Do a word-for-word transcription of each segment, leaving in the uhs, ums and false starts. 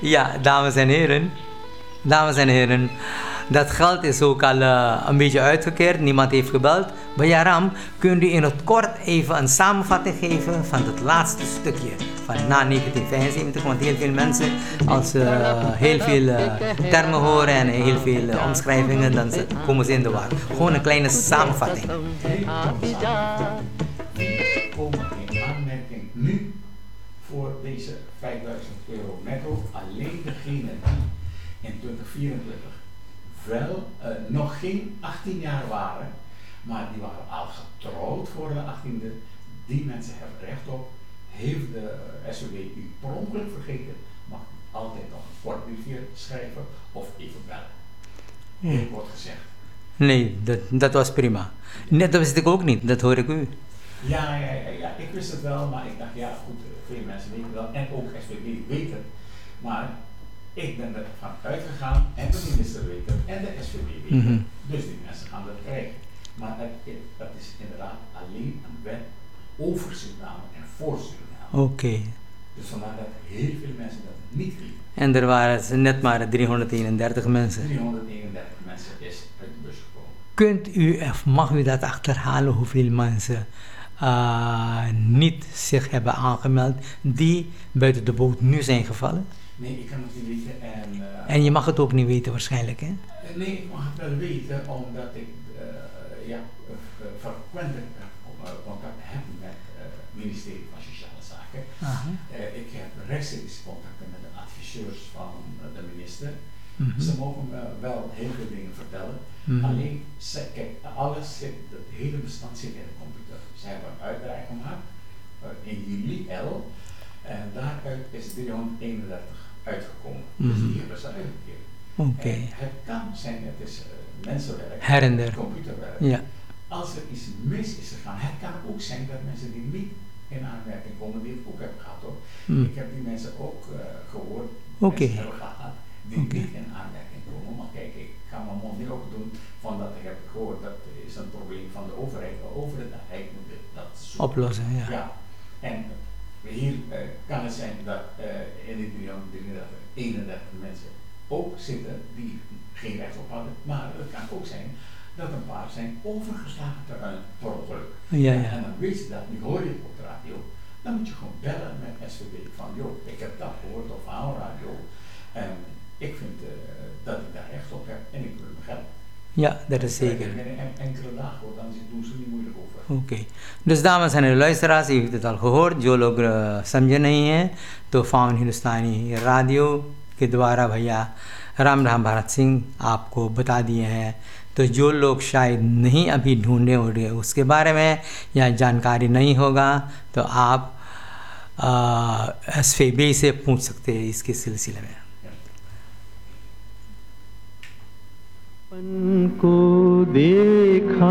Ja, dames en heren. Dames en heren. Dat geld is ook al uh, een beetje uitgekeerd. Niemand heeft gebeld. Bayaram, kunt u in het kort even een samenvatting geven van het laatste stukje van na negentien vijfenzeventig? Want heel veel mensen, als ze uh, heel veel uh, termen horen en heel veel uh, omschrijvingen, dan komen ze in de war. Gewoon een kleine samenvatting. Komen in aanmerking nu voor deze vijfduizend euro netto alleen degene die in twintig vierentwintig wel uh, nog geen achttien jaar waren, maar die waren al getrouwd voor de achttiende. Die mensen hebben recht op. Heeft de S W B u per ongeluk vergeten, mag u altijd nog een kort briefje schrijven of even bellen. Heel kort gezegd. Nee, dat, dat was prima. Net dat wist ik ook niet, dat hoor ik u. Ja, ja, ja, ja, ik wist het wel, maar ik dacht, ja goed, veel mensen weten wel, en ook S W B weet het. Maar ik ben ervan uitgegaan, en de minister weet het, en de S W B weet het, mm-hmm. Dus die mensen gaan dat krijgen. Maar het, het, het is inderdaad alleen een wet over Suriname en voor Suriname. Oké. Okay. Dus vandaar dat heel veel mensen dat niet weten. En er waren net maar driehonderdeenendertig mensen. driehonderdeenendertig mensen is uit de bus gekomen. Kunt u, of mag u dat achterhalen hoeveel mensen uh, niet zich hebben aangemeld die buiten de boot nu zijn gevallen? Nee, ik kan het niet weten. En, uh, en je mag het ook niet weten waarschijnlijk, hè? Nee, ik mag het wel weten, omdat ik uh, ja, uh, frequent uh, contact heb met uh, het ministerie van Sociale Zaken. Uh, ik heb rechtstreeks contacten met de adviseurs van uh, de minister. Mm-hmm. Ze mogen me wel heel veel dingen vertellen. Mm-hmm. Alleen, ze, kijk, alles zit, het hele bestand zit in de computer. Ze hebben een uitdraai gemaakt uh, in juli el. En daaruit is driehonderdeenendertig uitgekomen. Mm-hmm. Dus die hebben ze uitgekeerd. Okay. Het kan zijn, het is uh, mensenwerk, her en der, computerwerk. Ja. Als er iets mis is gegaan, het kan ook zijn dat mensen die niet in aanmerking komen, die ik ook heb gehad hoor. Mm. Ik heb die mensen ook uh, gehoord, okay. mensen hebben gehad, die okay. niet in aanmerking komen. Maar kijk, ik ga mijn mond niet open doen van dat ik heb gehoord, dat is een probleem van de overheid. De overheid moet dat zoeken. Oplossen, ja. Ja. En hier uh, kan het zijn dat uh, in die driehonderdeenendertig eenendertig mensen ook zitten die geen recht op hadden, maar het kan ook zijn dat een paar zijn overgeslagen terwijl per ongeluk. Ja, ja. En dan weet je dat, nu hoor je het op de radio, dan moet je gewoon bellen met S V B van joh, ik heb dat gehoord of aan radio en ik vind uh, dat ik daar recht op heb en ik wil mijn geld. Ja, dat is zeker. En enkele dagen hoor, dan doen ze niet moeilijk over. Oké. Okay. Dus dames en heren luisteraars, u heeft het al gehoord, जो लोग समझे नहीं हैं तो फाउन हिंदुस्तानी रेडियो के द्वारा भैया राम राम भारत सिंह आपको बता दिए हैं. तो जो लोग शायद नहीं अभी ढूंढे हो रहे उसके बारे में या जानकारी नहीं होगा तो आप एस वी बी से पूछ सकते हैं इसके सिलसिले में. को देखा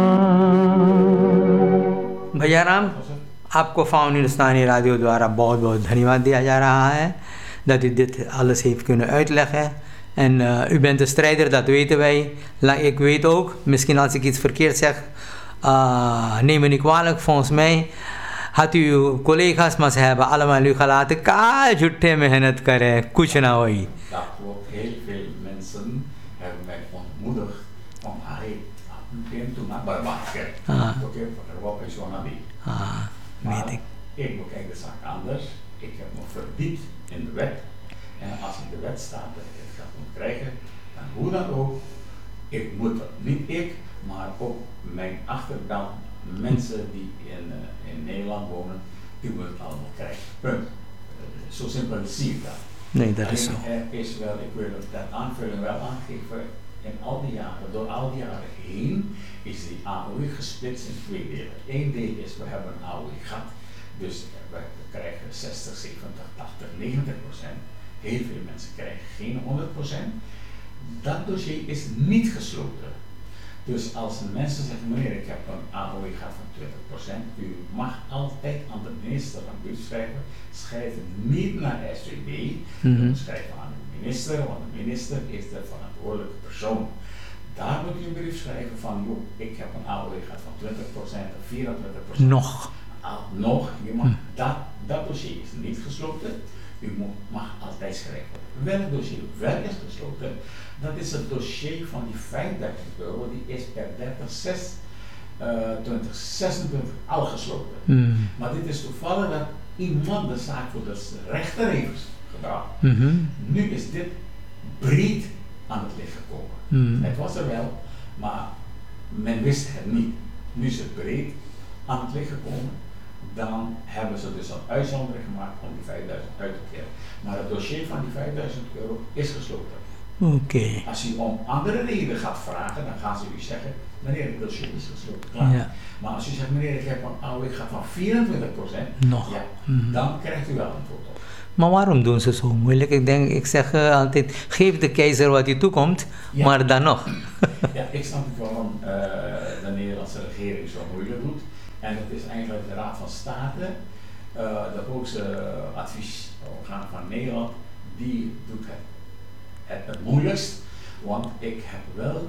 भैया राम, आपको फाउन हिंदुस्तानी रेडियो द्वारा बहुत बहुत धन्यवाद दिया जा रहा है dat u dit alles heeft kunnen uitleggen. En uh, u bent een strijder, dat weten wij. La, ik weet ook, misschien als ik iets verkeerd zeg, uh, neem me niet kwalijk. Volgens mij had u uw collega's, maar ze hebben allemaal u gelaten. Ka, jutte mehnat kare, kuch na hoi. Dat klopt, heel veel mensen hebben mij ontmoedigd van hij begint toen naar Barbaker. Oké, voor wat is zo'n nabi. Ah, weet ik. Ik bekijk de zaak anders. Ik heb me verdiept in de wet. En als in de wet staat dat ik het geld moet krijgen, dan hoe dan ook, ik moet dat. Niet ik, maar ook mijn achterban, mensen die in, uh, in Nederland wonen, die moeten het allemaal krijgen. Punt. Uh, zo simpel zie ik dat. Nee, dat is zo. Er is wel, ik wil dat aanvulling wel aangeven, in al die jaren, door al die jaren heen, is die A O I gesplitst in twee delen. Eén deel is, we hebben een A O I-gat, dus we krijgen zestig, zeventig, tachtig, negentig procent. Heel veel mensen krijgen geen honderd procent. Dat dossier is niet gesloten. Dus als mensen zeggen, meneer, ik heb een A O I-gat van twintig procent, u mag altijd aan de minister een brief schrijven. Schrijf niet naar S V B, mm-hmm. Schrijf aan de minister, want de minister is de verantwoordelijke persoon. Daar moet u een brief schrijven van, joh, ik heb een A O I-gat van twintig procent of vierentwintig procent. Nog. Al, nog, je mag, hm. dat, dat dossier is niet gesloten. U moet, mag altijd schrijven. Welk dossier wel is gesloten, dat is het dossier van die vijfduizend euro, die is per dertig zes twintig zesentwintig al gesloten. Mm. Maar dit is toevallig dat iemand de zaak voor de rechter heeft gebracht. Mm-hmm. Nu is dit breed aan het licht gekomen. Mm. Het was er wel, maar men wist het niet. Nu is het breed aan het licht gekomen. Dan hebben ze dus een uitzondering gemaakt om die vijfduizend uit te keren. Maar het dossier van die vijfduizend euro is gesloten. Oké. Okay. Als u om andere redenen gaat vragen, dan gaan ze u zeggen, meneer, het dossier is gesloten. Klaar. Ja. Maar als u zegt, meneer, ik heb een oude, ik ga van vierentwintig procent, nog. Ja, mm-hmm. dan krijgt u wel een antwoord op. Maar waarom doen ze zo moeilijk? Ik denk, ik zeg uh, altijd, geef de keizer wat hij toekomt, ja. Maar dan nog. Ja, ik snap niet waarom uh, de Nederlandse regering zo moeilijk doet. En het is eigenlijk de Raad van State, uh, de hoogste adviesorgaan van Nederland, die doet het, het het moeilijkst. Want ik heb wel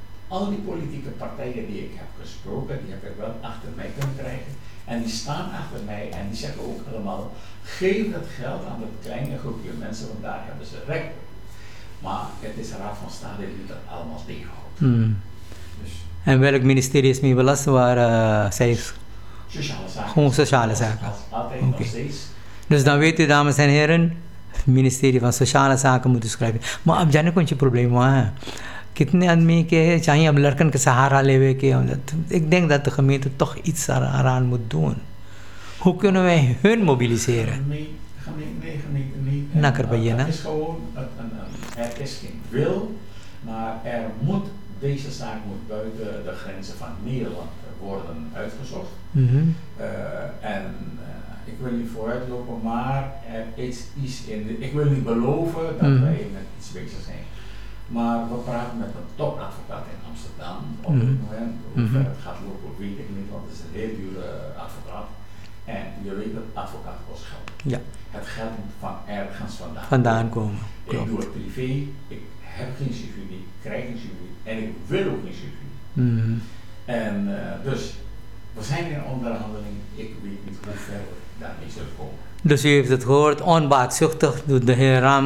al die politieke partijen die ik heb gesproken, die heb ik wel achter mij kunnen krijgen. En die staan achter mij en die zeggen ook allemaal, geef dat geld aan dat kleine groepje mensen, want daar hebben ze recht op. Maar het is de Raad van State die dat allemaal tegenhoudt. Hmm. Dus. En welk ministerie is mee belast waar uh, zij is? Sociale zaken. Gewoon sociale zaken. Als, altijd okay. nog steeds. Dus dan weet u, dames en heren, het ministerie van Sociale Zaken moet schrijven. Maar अब जाने कौन सी प्रॉब्लम हुआ है कितने आदमी के चाहिए अब लड़कन के सहारा लेवे के ik denk dat de gemeente toch iets eraan moet doen. Hoe kunnen wij hun mobiliseren? Nee, nee, nee, nee. Nakkerbejen, hè? Het is gewoon, een, een, een, er is geen wil, maar er moet, deze zaak moet buiten de grenzen van Nederland worden uitgezocht. Mm-hmm. Uh, en uh, ik wil niet vooruitlopen, maar er is iets in de, ik wil niet beloven dat mm-hmm. wij met iets bezig zijn. Maar we praten met een topadvocaat in Amsterdam op dit mm-hmm. moment. Hoe ver het gaat lopen weet ik niet, want het is een heel dure advocaat. En je weet dat advocaat kost geld. Ja. Het geld moet van ergens vandaan, vandaan komen. Ik Klopt. Doe het privé, ik heb geen subsidie, ik krijg geen subsidie en ik wil ook geen subsidie. Mm-hmm. En uh, dus, we zijn in onderhandeling, ik weet niet hoe ver we daarmee zullen komen. Dus u heeft het gehoord, onbaatzuchtig doet de heer Ram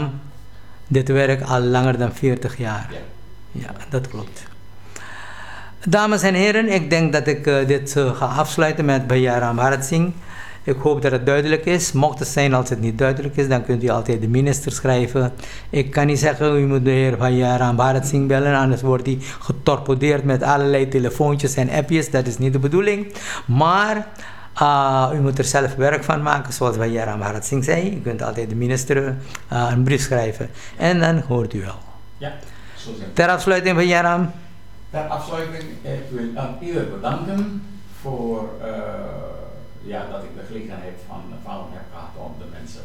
dit werk al langer dan veertig jaar. Ja, ja dat klopt. Dames en heren, ik denk dat ik uh, dit uh, ga afsluiten met Bhaiya Ram Bharat Singh. Ik hoop dat het duidelijk is. Mocht het zijn als het niet duidelijk is, dan kunt u altijd de minister schrijven. Ik kan niet zeggen, u moet de heer Bhaiya Ram Bharat Singh bellen, anders wordt hij getorpedeerd met allerlei telefoontjes en appjes. Dat is niet de bedoeling. Maar uh, u moet er zelf werk van maken, zoals Bhaiya Ram Bharat Singh zei. U kunt altijd de minister uh, een brief schrijven. En dan hoort u wel. Ja, zo zijn we. Ter afsluiting, Bhaiya Ram. Ter afsluiting, ik wil aan ieder bedanken voor uh, ja, dat ik de gelegenheid van, van heb gehad om de mensen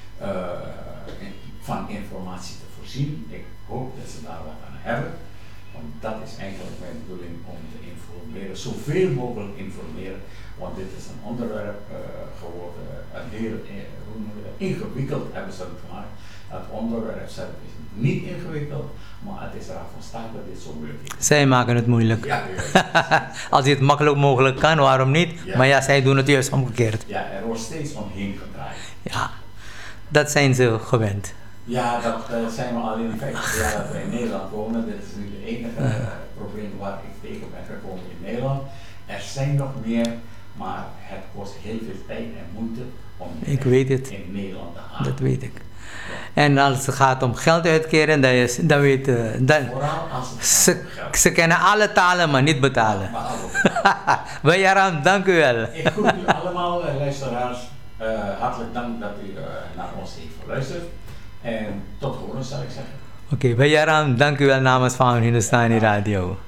uh, in, van informatie te voorzien. Ik hoop dat ze daar wat aan hebben, want dat is eigenlijk mijn bedoeling om te informeren, zoveel mogelijk informeren, want dit is een onderwerp uh, geworden, een heel uh, ingewikkeld hebben ze het gemaakt. Het onderwerp zelf is niet ingewikkeld, maar het is de Raad van State dat dit zo moeilijk is. Zij maken het moeilijk. Ja, ja. Als je het makkelijk mogelijk kan, waarom niet? Ja. Maar ja, zij doen het juist omgekeerd. Ja, er wordt steeds omheen gedraaid. Ja, dat zijn ze gewend. Ja, dat uh, zijn we al in de vijftig jaar dat we in Nederland wonen. Dit is nu het enige uh, probleem waar ik tegen ben gekomen in Nederland. Er zijn nog meer, maar het kost heel veel tijd en moeite om ik weet het. in Nederland te halen. Dat weet ik. Ja. En als het gaat om geld uitkeren, dan, is, dan weet uh, dan, vooral als het ze, gaat om geld. Ze kennen alle talen, maar niet betalen. Bhaiya Ram, dank u wel. Ik groet u allemaal, luisteraars. Uh, hartelijk dank dat u uh, naar ons heeft geluisterd. En tot horens, zou ik zeggen. Oké, okay, Bhaiya Ram, dank u wel namens van Hindustani Radio.